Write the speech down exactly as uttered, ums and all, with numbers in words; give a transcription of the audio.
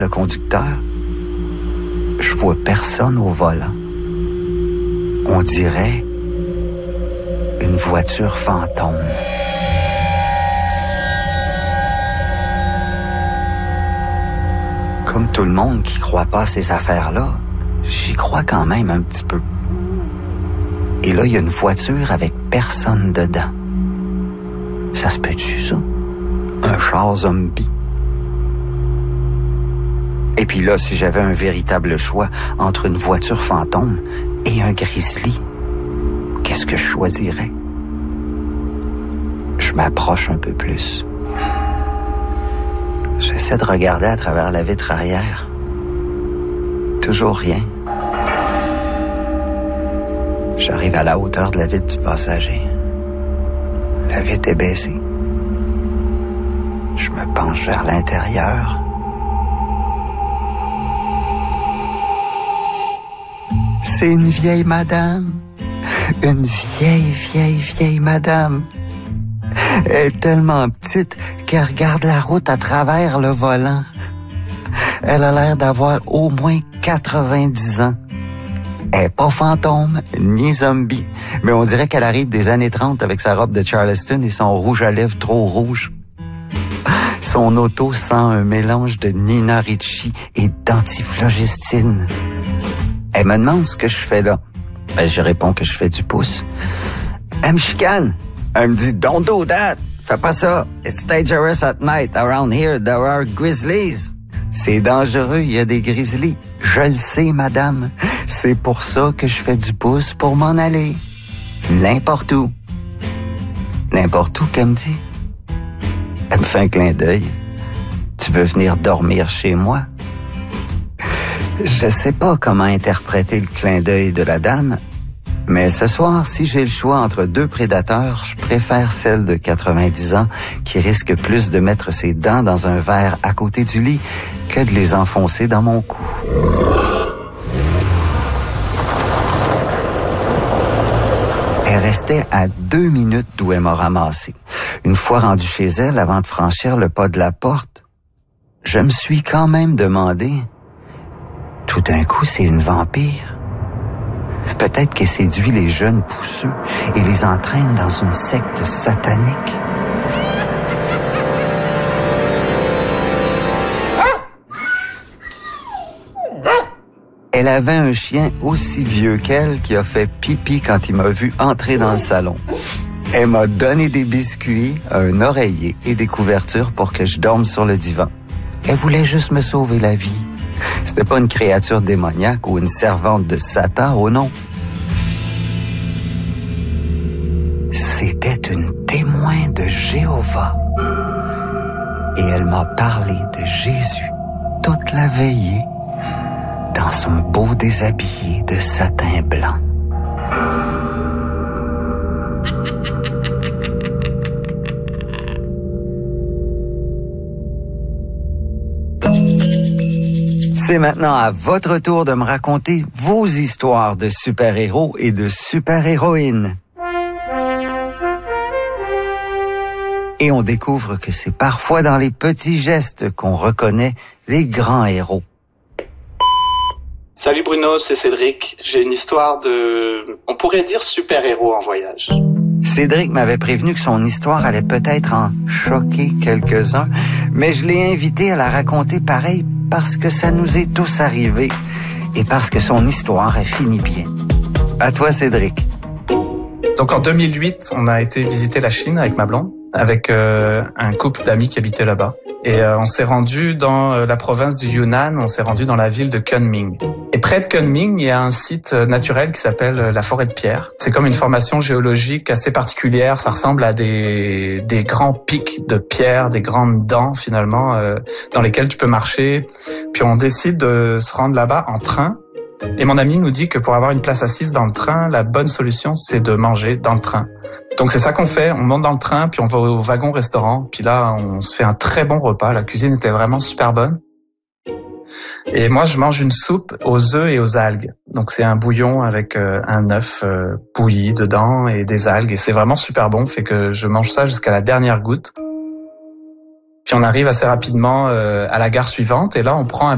le conducteur. Je vois personne au volant. On dirait une voiture fantôme. Comme tout le monde qui croit pas à ces affaires-là, j'y crois quand même un petit peu. Et là, il y a une voiture avec personne dedans. Ça se peut-tu, ça? Un char zombie? Et puis là, si j'avais un véritable choix entre une voiture fantôme et un grizzly, qu'est-ce que je choisirais? Je m'approche un peu plus. J'essaie de regarder à travers la vitre arrière. Toujours rien. J'arrive à la hauteur de la vitre du passager. La vitre est baissée. Je me penche vers l'intérieur. C'est une vieille madame. Une vieille, vieille, vieille madame. Elle est tellement petite qu'elle regarde la route à travers le volant. Elle a l'air d'avoir au moins quatre-vingt-dix ans. Elle n'est pas fantôme, ni zombie, mais on dirait qu'elle arrive des années trente avec sa robe de Charleston et son rouge à lèvres trop rouge. Son auto sent un mélange de Nina Ricci et d'antiflogestine. Elle me demande ce que je fais là. Ben, je réponds que je fais du pouce. Elle me chicane. Elle me dit « Don't do that! Fais pas ça! It's dangerous at night. Around here, there are grizzlies. » C'est dangereux, il y a des grizzlies. Je le sais, madame. C'est pour ça que je fais du pouce pour m'en aller. N'importe où. N'importe où, qu'elle me dit. Elle me fait un clin d'œil. Tu veux venir dormir chez moi? Je sais pas comment interpréter le clin d'œil de la dame, mais ce soir, si j'ai le choix entre deux prédateurs, je préfère celle de quatre-vingt-dix ans qui risque plus de mettre ses dents dans un verre à côté du lit que de les enfoncer dans mon cou. Elle restait à deux minutes d'où elle m'a ramassé. Une fois rendue chez elle, avant de franchir le pas de la porte, je me suis quand même demandé, tout d'un coup, c'est une vampire. Peut-être qu'elle séduit les jeunes pousseux et les entraîne dans une secte satanique. Elle avait un chien aussi vieux qu'elle qui a fait pipi quand il m'a vu entrer dans le salon. Elle m'a donné des biscuits, un oreiller et des couvertures pour que je dorme sur le divan. Elle voulait juste me sauver la vie. C'était pas une créature démoniaque ou une servante de Satan, oh non. C'était une témoin de Jéhovah. Et elle m'a parlé de Jésus toute la veillée dans son beau déshabillé de satin blanc. C'est maintenant à votre tour de me raconter vos histoires de super-héros et de super-héroïnes. Et on découvre que c'est parfois dans les petits gestes qu'on reconnaît les grands héros. Salut Bruno, c'est Cédric. J'ai une histoire de, on pourrait dire super-héros en voyage. Cédric m'avait prévenu que son histoire allait peut-être en choquer quelques-uns, mais je l'ai invité à la raconter pareil parce que ça nous est tous arrivé et parce que son histoire a fini bien. À toi, Cédric. Donc en deux mille huit, on a été visiter la Chine avec ma blonde, avec euh, un couple d'amis qui habitaient là-bas. Et euh, on s'est rendu dans euh, la province du Yunnan, on s'est rendu dans la ville de Kunming. Et près de Kunming, il y a un site naturel qui s'appelle la forêt de pierre. C'est comme une formation géologique assez particulière, ça ressemble à des, des grands pics de pierre, des grandes dents finalement, euh, dans lesquelles tu peux marcher. Puis on décide de se rendre là-bas en train. Et mon ami nous dit que pour avoir une place assise dans le train, la bonne solution, c'est de manger dans le train. Donc c'est ça qu'on fait, on monte dans le train, puis on va au wagon-restaurant, puis là, on se fait un très bon repas. La cuisine était vraiment super bonne. Et moi, je mange une soupe aux œufs et aux algues. Donc c'est un bouillon avec euh, un œuf euh, bouilli dedans et des algues. Et c'est vraiment super bon, fait que je mange ça jusqu'à la dernière goutte. Puis on arrive assez rapidement euh, à la gare suivante, et là, on prend un